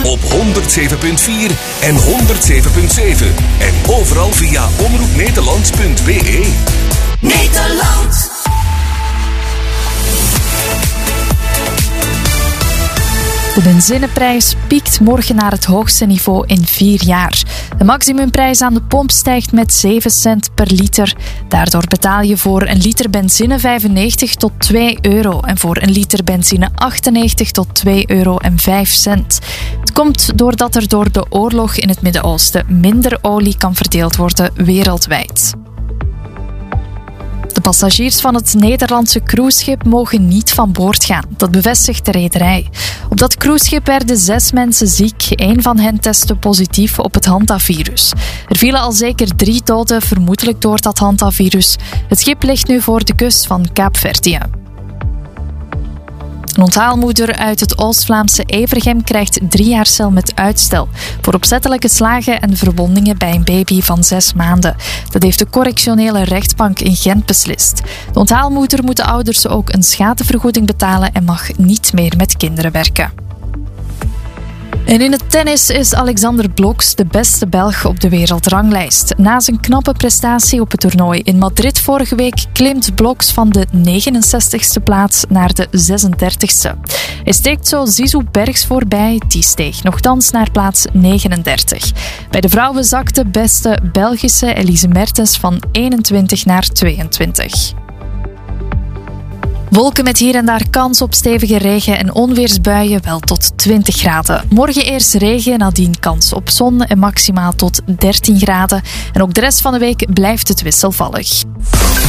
Op 107.4 en 107.7. En overal via omroepnederland.be. Nederland. De benzineprijs piekt morgen naar het hoogste niveau in 4 jaar. De maximumprijs aan de pomp stijgt met 7 cent per liter. Daardoor betaal je voor een liter benzine 95 tot 2 euro en voor een liter benzine 98 tot 2 euro en 5 cent. Het komt doordat er door de oorlog in het Midden-Oosten minder olie kan verdeeld worden wereldwijd. De passagiers van het Nederlandse cruiseschip mogen niet van boord gaan. Dat bevestigt de rederij. Op dat cruiseschip werden 6 mensen ziek. 1 van hen testte positief op het hantavirus. Er vielen al zeker 3 doden, vermoedelijk door dat hantavirus. Het schip ligt nu voor de kust van Kaapverdië. Een onthaalmoeder uit het Oost-Vlaamse Evergem krijgt 3 jaar cel met uitstel voor opzettelijke slagen en verwondingen bij een baby van 6 maanden. Dat heeft de correctionele rechtbank in Gent beslist. De onthaalmoeder moet de ouders ook een schadevergoeding betalen en mag niet meer met kinderen werken. En in het tennis is Alexander Blokx de beste Belg op de wereldranglijst. Na zijn knappe prestatie op het toernooi in Madrid vorige week klimt Blokx van de 69ste plaats naar de 36ste. Hij steekt zo Zizou Bergs voorbij, die steeg nochtans naar plaats 39. Bij de vrouwen zakte beste Belgische Elise Mertens van 21 naar 22. Wolken met hier en daar kans op stevige regen- en onweersbuien, wel tot 20 graden. Morgen eerst regen, nadien kans op zon en maximaal tot 13 graden. En ook de rest van de week blijft het wisselvallig.